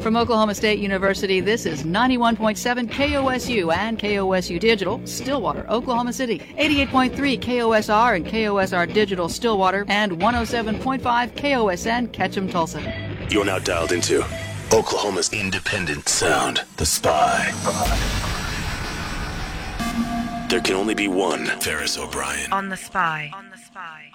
From Oklahoma State University, this is 91.7 KOSU and KOSU Digital, Stillwater, Oklahoma City, 88.3 KOSR and KOSR Digital, Stillwater, and 107.5 KOSN, Ketchum, Tulsa. You're now dialed into Oklahoma's independent sound, The Spy. There can only be one Ferris O'Brien. On The Spy. On The Spy.